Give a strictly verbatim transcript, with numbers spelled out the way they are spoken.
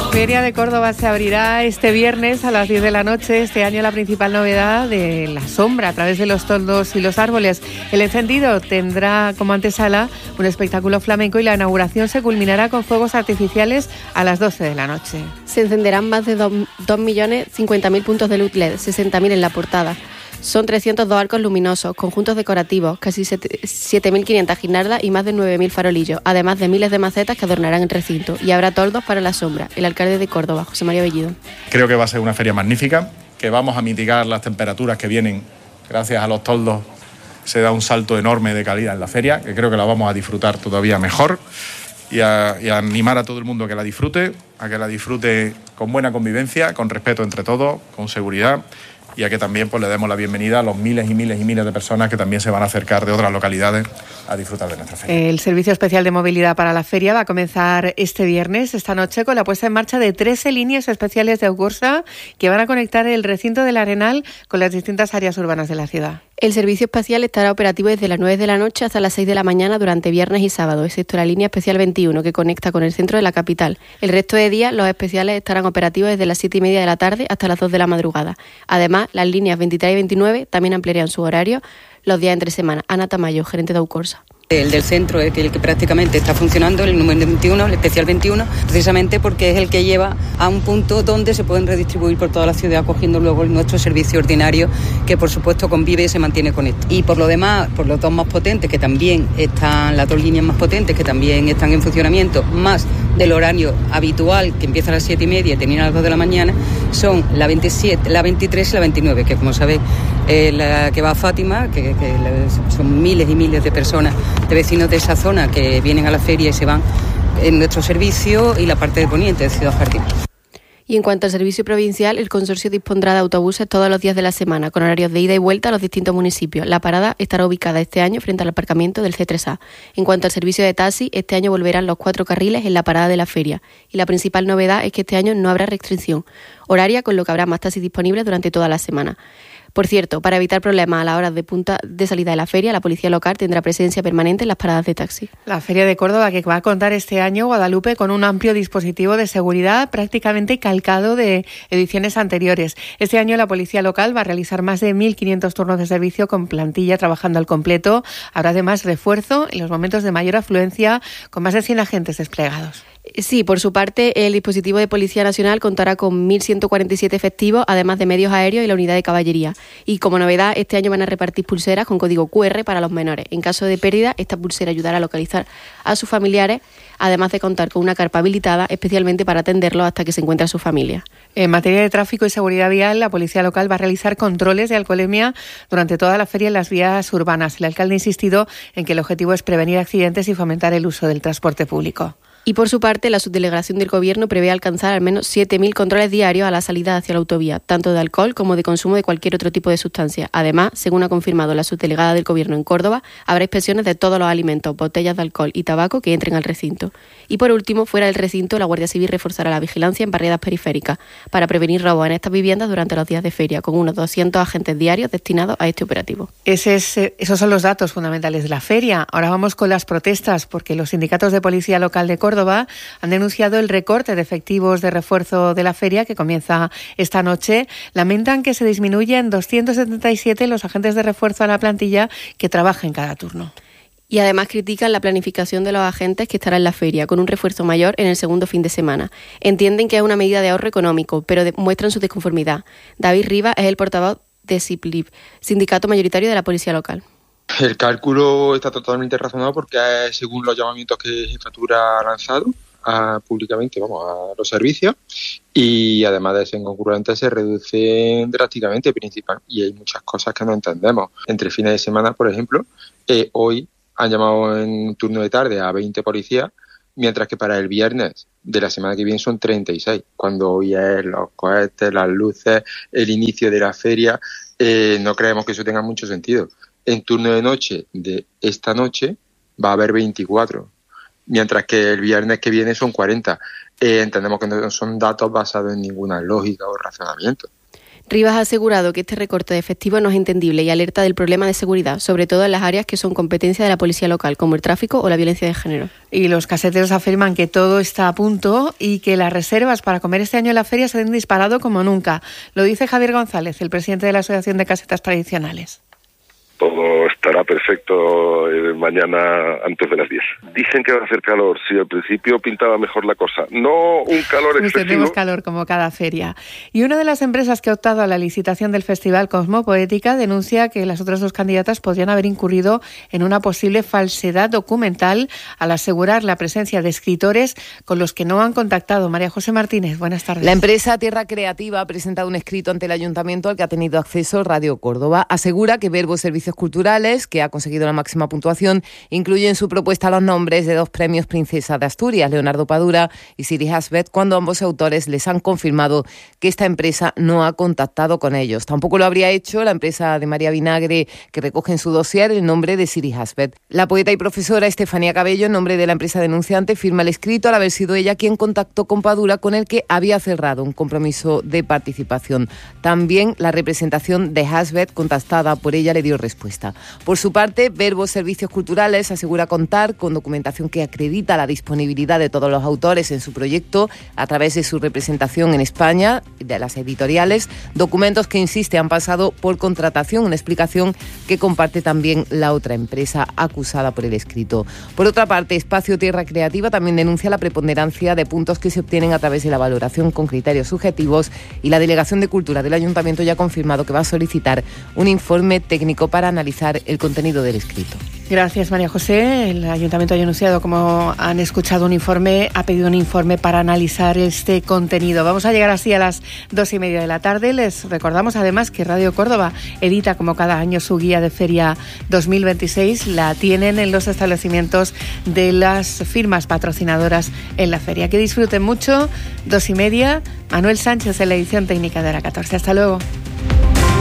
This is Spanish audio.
Feria de Córdoba se abrirá este viernes a las diez de la noche. Este año la principal novedad de la sombra a través de los toldos y los árboles. El encendido tendrá como antesala un espectáculo flamenco y la inauguración se culminará con fuegos artificiales a las doce de la noche. Se encenderán más de dos millones cincuenta mil puntos de luz L E D, sesenta mil en la portada. Son trescientos dos arcos luminosos, conjuntos decorativos, casi siete mil quinientas guirnaldas y más de nueve mil farolillos, además de miles de macetas que adornarán el recinto. Y habrá toldos para la sombra. El alcalde de Córdoba, José María Bellido. Creo que va a ser una feria magnífica, que vamos a mitigar las temperaturas que vienen gracias a los toldos. Se da un salto enorme de calidad en la feria, que creo que la vamos a disfrutar todavía mejor y a, y a animar a todo el mundo a que la disfrute, a que la disfrute con buena convivencia, con respeto entre todos, con seguridad, y a que también pues, le demos la bienvenida a los miles y miles y miles de personas que también se van a acercar de otras localidades a disfrutar de nuestra feria. El Servicio Especial de Movilidad para la Feria va a comenzar este viernes, esta noche, con la puesta en marcha de trece líneas especiales de Eugursa que van a conectar el recinto del Arenal con las distintas áreas urbanas de la ciudad. El servicio espacial estará operativo desde las nueve de la noche hasta las seis de la mañana durante viernes y sábado, excepto la línea especial veintiuno que conecta con el centro de la capital. El resto de días los especiales estarán operativos desde las siete y media de la tarde hasta las dos de la madrugada. Además, las líneas veintitrés y veintinueve también ampliarán su horario los días entre semana. Ana Tamayo, gerente de Aucorsa. El del centro es el que prácticamente está funcionando, el número veintiuno, el especial veintiuno, precisamente porque es el que lleva a un punto donde se pueden redistribuir por toda la ciudad, cogiendo luego nuestro servicio ordinario, que por supuesto convive y se mantiene con esto. Y por lo demás, por los dos más potentes, que también están, las dos líneas más potentes, que también están en funcionamiento, más del horario habitual, que empieza a las siete y media y termina a las dos de la mañana, son la veintisiete, la veintitrés y la veintinueve, que como sabéis, eh, la que va a Fátima, que, que son miles y miles de personas, de vecinos de esa zona que vienen a la feria y se van en nuestro servicio, y la parte de poniente de Ciudad Jardín. Y en cuanto al servicio provincial, el consorcio dispondrá de autobuses todos los días de la semana, con horarios de ida y vuelta a los distintos municipios. La parada estará ubicada este año frente al aparcamiento del C tres A. En cuanto al servicio de taxi, este año volverán los cuatro carriles en la parada de la feria. Y la principal novedad es que este año no habrá restricción horaria, con lo que habrá más taxis disponibles durante toda la semana. Por cierto, para evitar problemas a la hora de punta de salida de la feria, la policía local tendrá presencia permanente en las paradas de taxi. La Feria de Córdoba, que va a contar este año, Guadalupe, con un amplio dispositivo de seguridad prácticamente calcado de ediciones anteriores. Este año la policía local va a realizar más de mil quinientos turnos de servicio con plantilla trabajando al completo. Habrá además refuerzo en los momentos de mayor afluencia, con más de cien agentes desplegados. Sí, por su parte, el dispositivo de Policía Nacional contará con mil ciento cuarenta y siete efectivos, además de medios aéreos y la unidad de caballería. Y como novedad, este año van a repartir pulseras con código cu erre para los menores. En caso de pérdida, esta pulsera ayudará a localizar a sus familiares, además de contar con una carpa habilitada especialmente para atenderlos hasta que se encuentre a su familia. En materia de tráfico y seguridad vial, la policía local va a realizar controles de alcoholemia durante toda la feria en las vías urbanas. El alcalde ha insistido en que el objetivo es prevenir accidentes y fomentar el uso del transporte público. Y por su parte, la subdelegación del Gobierno prevé alcanzar al menos siete mil controles diarios a la salida hacia la autovía, tanto de alcohol como de consumo de cualquier otro tipo de sustancia. Además, según ha confirmado la subdelegada del Gobierno en Córdoba, habrá inspecciones de todos los alimentos, botellas de alcohol y tabaco que entren al recinto. Y por último, fuera del recinto, la Guardia Civil reforzará la vigilancia en barriadas periféricas para prevenir robos en estas viviendas durante los días de feria, con unos doscientos agentes diarios destinados a este operativo. Ese es, esos son los datos fundamentales de la feria. Ahora vamos con las protestas, porque los sindicatos de policía local de Córdoba han denunciado el recorte de efectivos de refuerzo de la feria que comienza esta noche. Lamentan que se disminuyen doscientos setenta y siete los agentes de refuerzo a la plantilla que trabajan en cada turno. Y además critican la planificación de los agentes que estará en la feria, con un refuerzo mayor en el segundo fin de semana. Entienden que es una medida de ahorro económico, pero muestran su desconformidad. David Rivas es el portavoz de SIPLIP, sindicato mayoritario de la policía local. El cálculo está totalmente razonado porque es según los llamamientos que Jefatura ha lanzado a, públicamente vamos, a los servicios, y además de ser incongruentes se reducen drásticamente principal, y hay muchas cosas que no entendemos. Entre fines de semana, por ejemplo, eh, hoy han llamado en turno de tarde a veinte policías, mientras que para el viernes de la semana que viene son treinta y seis, cuando hoy es los cohetes, las luces, el inicio de la feria. Eh, no creemos que eso tenga mucho sentido. En turno de noche de esta noche va a haber veinticuatro, mientras que el viernes que viene son cuarenta. Eh, entendemos que no son datos basados en ninguna lógica o razonamiento. Rivas ha asegurado que este recorte de efectivos no es entendible y alerta del problema de seguridad, sobre todo en las áreas que son competencia de la policía local, como el tráfico o la violencia de género. Y los caseteros afirman que todo está a punto y que las reservas para comer este año en la feria se han disparado como nunca. Lo dice Javier González, el presidente de la Asociación de Casetas Tradicionales. Todo estará perfecto eh, mañana antes de las diez. Dicen que va a hacer calor, sí, al principio pintaba mejor la cosa. No un calor pues excesivo. Tendremos calor como cada feria. Y una de las empresas que ha optado a la licitación del Festival Cosmopoética denuncia que las otras dos candidatas podrían haber incurrido en una posible falsedad documental al asegurar la presencia de escritores con los que no han contactado. María José Martínez, buenas tardes. La empresa Tierra Creativa ha presentado un escrito ante el Ayuntamiento al que ha tenido acceso Radio Córdoba. Asegura que Verbo Servicios Culturales, que ha conseguido la máxima puntuación, incluye en su propuesta los nombres de dos premios Princesa de Asturias, Leonardo Padura y Siri Hasbet, cuando ambos autores les han confirmado que esta empresa no ha contactado con ellos. Tampoco lo habría hecho la empresa de María Vinagre, que recoge en su dossier el nombre de Siri Hasbet. La poeta y profesora Estefanía Cabello, en nombre de la empresa denunciante, firma el escrito al haber sido ella quien contactó con Padura, con el que había cerrado un compromiso de participación. También la representación de Hasbet, contactada por ella, le dio respuesta. Por su parte, Verbo Servicios Culturales asegura contar con documentación que acredita la disponibilidad de todos los autores en su proyecto a través de su representación en España, de las editoriales, documentos que, insiste, han pasado por contratación, una explicación que comparte también la otra empresa acusada por el escrito. Por otra parte, Espacio Tierra Creativa también denuncia la preponderancia de puntos que se obtienen a través de la valoración con criterios subjetivos, y la Delegación de Cultura del Ayuntamiento ya ha confirmado que va a solicitar un informe técnico para analizar el contenido del escrito. Gracias, María José. El Ayuntamiento ha anunciado, como han escuchado, un informe, ha pedido un informe para analizar este contenido. Vamos a llegar así a las dos y media de la tarde. Les recordamos además que Radio Córdoba edita como cada año su guía de feria dos mil veintiséis. La tienen en los establecimientos de las firmas patrocinadoras en la feria. Que disfruten mucho. Dos y media. Manuel Sánchez en la edición técnica de Hora catorce. Hasta luego.